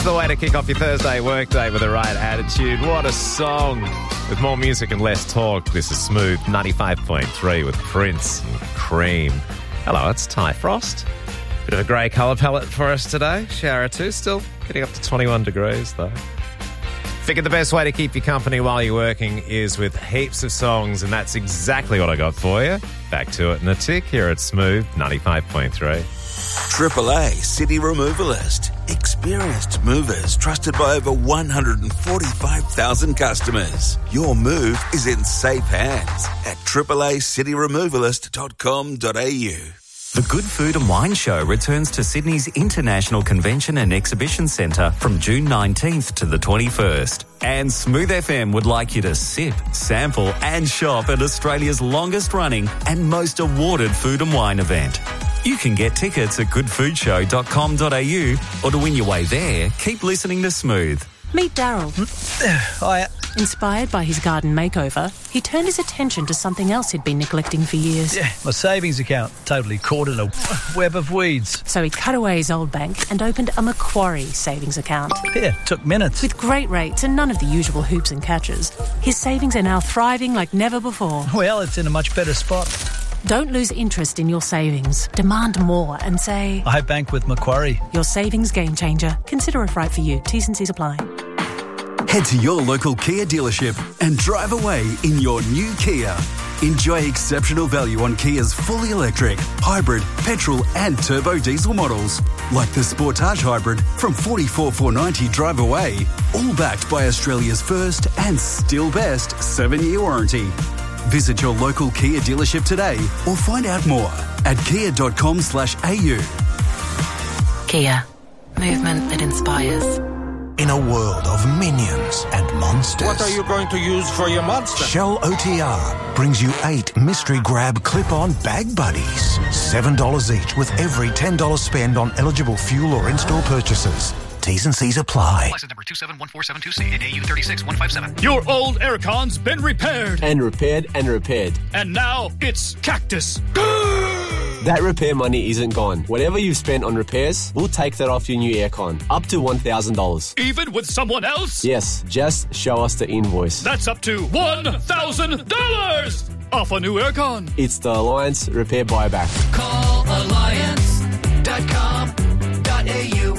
the way to kick off your Thursday workday with the right attitude. What a song. With more music and less talk, this is Smooth 95.3 with Prince and Cream. Hello, it's Ty Frost. Bit of a grey colour palette for us today. Shower too, still getting up to 21 degrees though. Figured the best way to keep you company while you're working is with heaps of songs, and that's exactly what I got for you. Back to it in a tick here at Smooth 95.3. AAA City Removalist. Experienced movers trusted by over 145,000 customers. Your move is in safe hands at AAACityRemovalist.com.au. The Good Food and Wine Show returns to Sydney's International Convention and Exhibition Centre from June 19th to the 21st. And Smooth FM would like you to sip, sample and shop at Australia's longest running and most awarded food and wine event. You can get tickets at goodfoodshow.com.au, or to win your way there, keep listening to Smooth. Meet Daryl. Hiya. Inspired by his garden makeover, he turned his attention to something else he'd been neglecting for years. Yeah, my savings account, totally caught in a web of weeds. So he cut away his old bank and opened a Macquarie savings account. Yeah, took minutes. With great rates and none of the usual hoops and catches, his savings are now thriving like never before. Well, it's in a much better spot. Don't lose interest in your savings. Demand more and say, I bank with Macquarie. Your savings game changer. Consider if right for you. T's and C's apply. Head to your local Kia dealership and drive away in your new Kia. Enjoy exceptional value on Kia's fully electric, hybrid, petrol and turbo diesel models, like the Sportage Hybrid from $44,490 drive away, all backed by Australia's first and still best 7-year warranty. Visit your local Kia dealership today or find out more at kia.com/au. Kia. Movement that inspires. In a world of minions and monsters. What are you going to use for your monster? Shell OTR brings you 8 mystery grab clip-on bag buddies. $7 each with every $10 spend on eligible fuel or in-store purchases. T's and C's apply. License number 271472C and AU 36157. Your old aircon's been repaired. And repaired and repaired. And now it's Cactus. That repair money isn't gone. Whatever you've spent on repairs, we'll take that off your new aircon. Up to $1,000. Even with someone else? Yes, just show us the invoice. That's up to $1,000 off a new aircon. It's the Alliance Repair Buyback. Call alliance.com.au.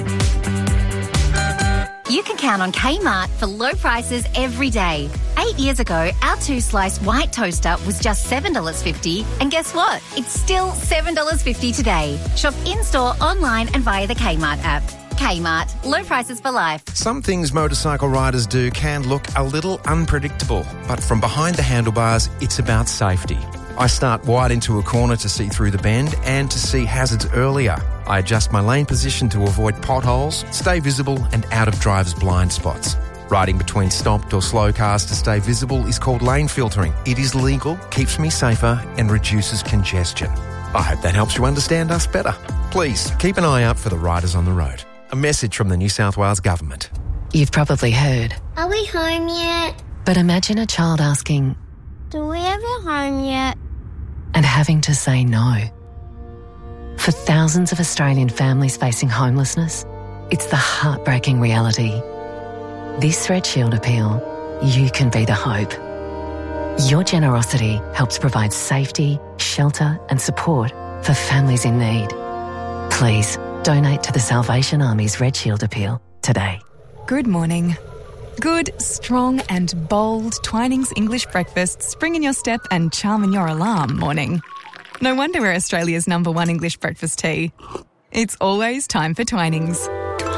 You can count on Kmart for low prices every day. 8 years ago, our 2-slice white toaster was just $7.50. And guess what? It's still $7.50 today. Shop in-store, online and via the Kmart app. Kmart. Low prices for life. Some things motorcycle riders do can look a little unpredictable, but from behind the handlebars, it's about safety. I start wide into a corner to see through the bend and to see hazards earlier. I adjust my lane position to avoid potholes, stay visible and out of drivers' blind spots. Riding between stopped or slow cars to stay visible is called lane filtering. It is legal, keeps me safer and reduces congestion. I hope that helps you understand us better. Please keep an eye out for the riders on the road. A message from the New South Wales Government. You've probably heard. Are we home yet? But imagine a child asking, Do we have a home yet? And having to say no. For thousands of Australian families facing homelessness, it's the heartbreaking reality. This Red Shield appeal, you can be the hope. Your generosity helps provide safety, shelter and support for families in need. Please donate to the Salvation Army's Red Shield appeal today. Good morning. Good, strong and bold Twinings English breakfast spring in your step and charm in your alarm morning. No wonder we're Australia's #1 English breakfast tea. It's always time for Twinings.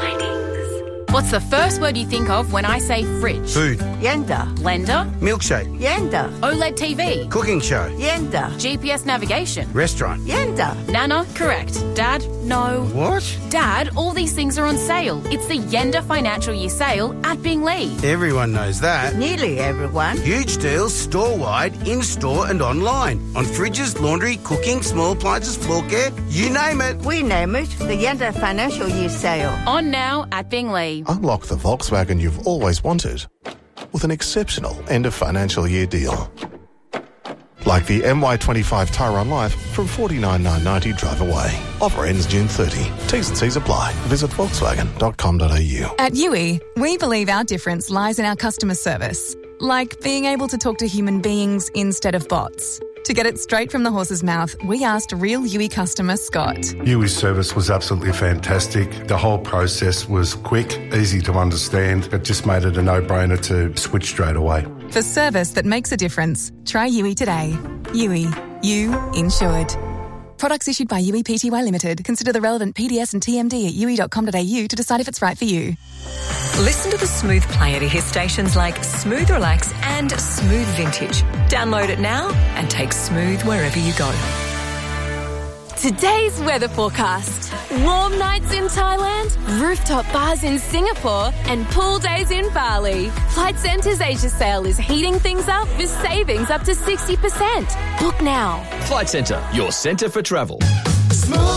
What's the first word you think of when I say fridge? Food. Yenda. Blender. Milkshake. Yenda. OLED TV. Cooking show. Yenda. GPS navigation. Restaurant. Yenda. Nana, correct. Dad, no. What? Dad, all these things are on sale. It's the Yenda Financial Year sale at Binglee. Everyone knows that. Nearly everyone. Huge deals store-wide, in-store and online. On fridges, laundry, cooking, small appliances, floor care, you name it. We name it the Yenda Financial Year sale. On now at Binglee. Unlock the Volkswagen you've always wanted with an exceptional end of financial year deal. like the MY25 Tyrone Life from $49,990 drive away. Offer ends June 30. T's and C's apply. Visit Volkswagen.com.au. At Yui, we believe our difference lies in our customer service. Like being able to talk to human beings instead of bots. To get it straight from the horse's mouth, we asked real Yui customer Scott. Yui's service was absolutely fantastic. The whole process was quick, easy to understand. It just made it a no-brainer to switch straight away. For service that makes a difference, try Yui today. Yui. You insured. Products issued by Yui Pty Limited. Consider the relevant PDS and TMD at yui.com.au to decide if it's right for you. Listen to the Smooth player to hear stations like Smooth Relax and Smooth Vintage. Download it now and take Smooth wherever you go. Today's weather forecast. Warm nights in Thailand, rooftop bars in Singapore, and pool days in Bali. Flight Centre's Asia sale is heating things up with savings up to 60%. Book now. Flight Centre, your centre for travel. Smooth.